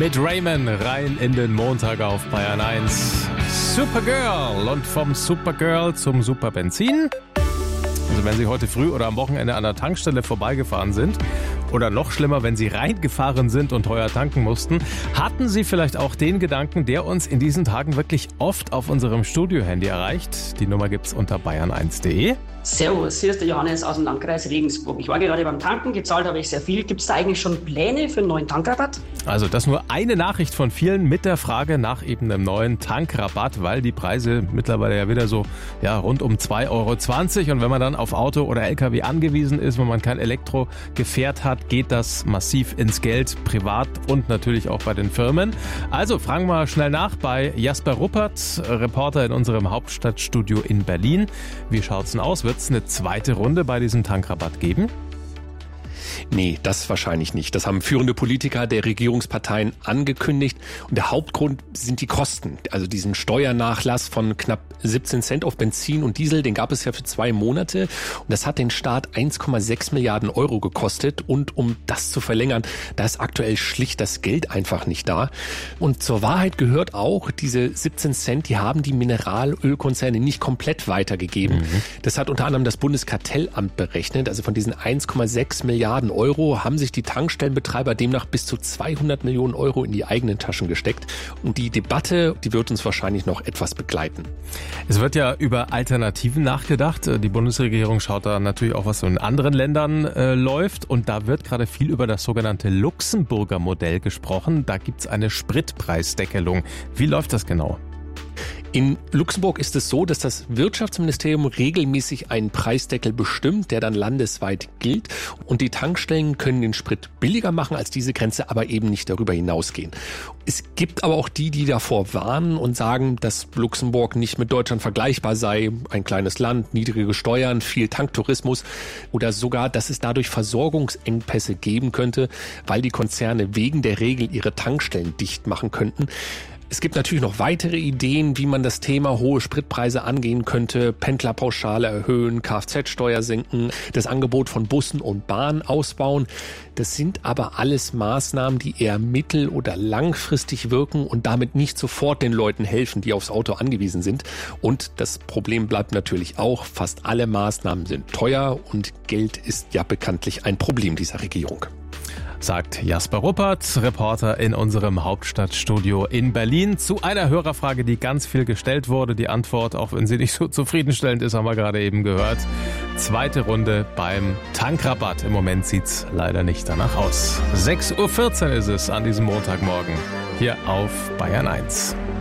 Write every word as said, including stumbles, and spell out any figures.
mit Raymond rein in den Montag auf Bayern eins. Supergirl und vom Supergirl zum Superbenzin. Also wenn Sie heute früh oder am Wochenende an der Tankstelle vorbeigefahren sind oder noch schlimmer, wenn Sie reingefahren sind und teuer tanken mussten, hatten Sie vielleicht auch den Gedanken, der uns in diesen Tagen wirklich oft auf unserem Studiohandy erreicht. Die Nummer gibt's unter bayern eins punkt de. Servus, hier ist der Johannes aus dem Landkreis Regensburg. Ich war gerade beim Tanken, gezahlt habe ich sehr viel. Gibt es da eigentlich schon Pläne für einen neuen Tankrabatt? Also das nur eine Nachricht von vielen mit der Frage nach eben einem neuen Tankrabatt, weil die Preise mittlerweile ja wieder so ja rund um zwei Euro zwanzig und wenn man dann auf Auto oder L K W angewiesen ist, wenn man kein Elektrogefährt hat, geht das massiv ins Geld, privat und natürlich auch bei den Firmen. Also fragen wir schnell nach bei Jasper Ruppert, Reporter in unserem Hauptstadtstudio in Berlin. Wie schaut's denn aus? Wird es eine zweite Runde bei diesem Tankrabatt geben? Nee, das wahrscheinlich nicht. Das haben führende Politiker der Regierungsparteien angekündigt. Und der Hauptgrund sind die Kosten. Also diesen Steuernachlass von knapp siebzehn Cent auf Benzin und Diesel, den gab es ja für zwei Monate. Und das hat den Staat eins Komma sechs Milliarden Euro gekostet. Und um das zu verlängern, da ist aktuell schlicht das Geld einfach nicht da. Und zur Wahrheit gehört auch, diese siebzehn Cent, die haben die Mineralölkonzerne nicht komplett weitergegeben. Mhm. Das hat unter anderem das Bundeskartellamt berechnet. Also von diesen eins Komma sechs Milliarden Euro haben sich die Tankstellenbetreiber demnach bis zu zweihundert Millionen Euro in die eigenen Taschen gesteckt. Und die Debatte, die wird uns wahrscheinlich noch etwas begleiten. Es wird ja über Alternativen nachgedacht. Die Bundesregierung schaut da natürlich auch, was so in anderen Ländern äh, läuft. Und da wird gerade viel über das sogenannte Luxemburger Modell gesprochen. Da gibt's eine Spritpreisdeckelung. Wie läuft das genau? In Luxemburg ist es so, dass das Wirtschaftsministerium regelmäßig einen Preisdeckel bestimmt, der dann landesweit gilt. Und die Tankstellen können den Sprit billiger machen als diese Grenze, aber eben nicht darüber hinausgehen. Es gibt aber auch die, die davor warnen und sagen, dass Luxemburg nicht mit Deutschland vergleichbar sei. Ein kleines Land, niedrige Steuern, viel Tanktourismus oder sogar, dass es dadurch Versorgungsengpässe geben könnte, weil die Konzerne wegen der Regel ihre Tankstellen dicht machen könnten. Es gibt natürlich noch weitere Ideen, wie man das Thema hohe Spritpreise angehen könnte. Pendlerpauschale erhöhen, Kfz-Steuer senken, das Angebot von Bussen und Bahnen ausbauen. Das sind aber alles Maßnahmen, die eher mittel- oder langfristig wirken und damit nicht sofort den Leuten helfen, die aufs Auto angewiesen sind. Und das Problem bleibt natürlich auch, fast alle Maßnahmen sind teuer und Geld ist ja bekanntlich ein Problem dieser Regierung. Sagt Jasper Ruppert, Reporter in unserem Hauptstadtstudio in Berlin, zu einer Hörerfrage, die ganz viel gestellt wurde. Die Antwort, auch wenn sie nicht so zufriedenstellend ist, haben wir gerade eben gehört. Zweite Runde beim Tankrabatt. Im Moment sieht's leider nicht danach aus. sechs Uhr vierzehn ist es an diesem Montagmorgen hier auf Bayern eins.